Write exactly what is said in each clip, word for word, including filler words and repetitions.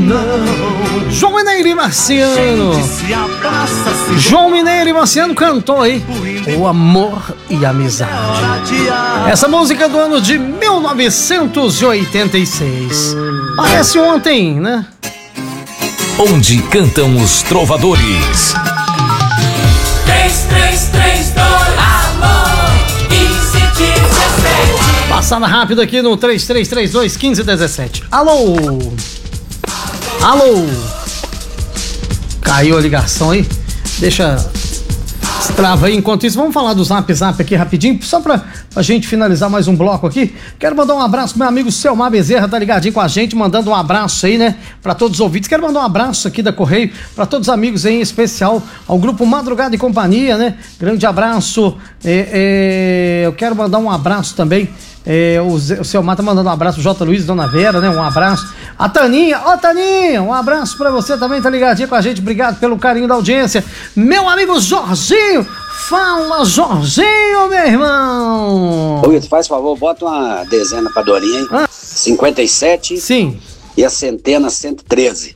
não. João Mineiro e Marciano. João Mineiro e Marciano cantou aí O Amor e a Amizade. Essa música é do ano de mil novecentos e oitenta e seis. Parece ontem, né? Onde cantam os trovadores. três três três dois Amor quinze dezessete. Passada rápida aqui no três três três dois quinze dezessete. Alô? Alô? Caiu a ligação aí? Deixa... Trava aí. Enquanto isso, vamos falar do Zap Zap aqui rapidinho, só pra, pra gente finalizar mais um bloco aqui. Quero mandar um abraço pro meu amigo Selmar Bezerra, tá ligadinho com a gente, mandando um abraço aí, né, pra todos os ouvintes. Quero mandar um abraço aqui da Correio pra todos os amigos aí, em especial ao grupo Madrugada e Companhia, né? Grande abraço. É, é, eu quero mandar um abraço também. É, o, Zé, o Selmar tá mandando um abraço pro J. Luiz, Dona Vera, né? Um abraço. A Taninha, ó, Taninha, um abraço pra você também, tá ligadinho com a gente. Obrigado pelo carinho da audiência. Meu amigo Jorginho, fala, Jorginho, meu irmão. Ô, faz favor, bota uma dezena pra Dorinha, hein? Ah. cinquenta e sete. Sim. E a centena cento e treze.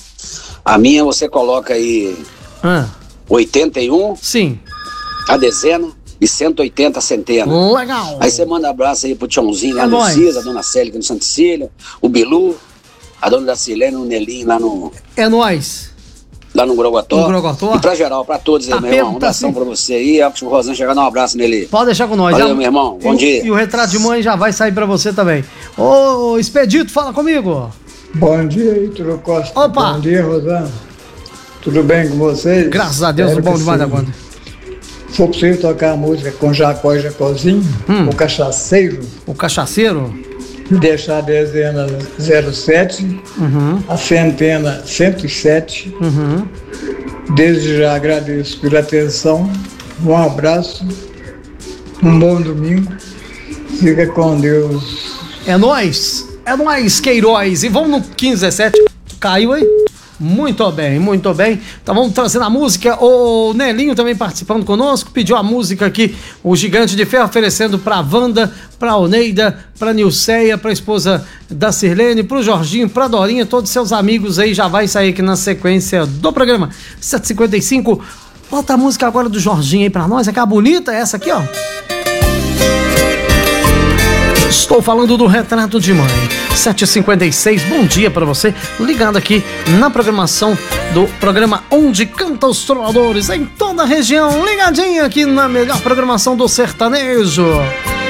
A minha você coloca aí ah. oitenta e um. Sim. A dezena. E cento e oitenta centena. Legal. Aí você manda um abraço aí pro Tchãozinho lá é no Cis, a dona Célia no Santa Cecília, o Bilu, a dona da Silene, o Nelinho lá no... É nóis. Lá no Groguató. No Groguató. E pra geral, pra todos aí, tá, meu irmão. Um abração assim pra você aí. Acho que o Rosane chegar, dá um abraço nele. Pode deixar com nós. Valeu, já... meu irmão. Bom e, dia. E o retrato de mãe já vai sair pra você também. Ô, Expedito, fala comigo. Bom dia, Ítalo Costa. Opa. Bom dia, Rosane. Tudo bem com vocês? Graças a Deus, bom demais da conta. Se for possível tocar a música com Jacó e Jacozinho, hum. o Cachaceiro. O Cachaceiro? Deixar a dezena zero sete, uhum. a centena cento e sete. Uhum. Desde já agradeço pela atenção. Um abraço. Um bom domingo. Fica com Deus. É nóis. É nóis, Queiroz. E vamos no quinze dezessete. Caiu aí? Muito bem, muito bem. Então vamos trazendo a música. O Nelinho também participando conosco. Pediu a música aqui, o Gigante de Ferro, oferecendo pra Wanda, pra Oneida, pra Nilceia, pra esposa da Sirlene, pro Jorginho, pra Dorinha, todos seus amigos aí. Já vai sair aqui na sequência do programa sete e cinquenta e cinco. Bota a música agora do Jorginho aí pra nós. Aquela bonita, essa aqui, ó. Estou falando do Retrato de Mãe. sete e cinquenta e seis, bom dia pra você, ligado aqui na programação do programa Onde Canta os Trovadores, em toda a região, ligadinho aqui na melhor programação do sertanejo.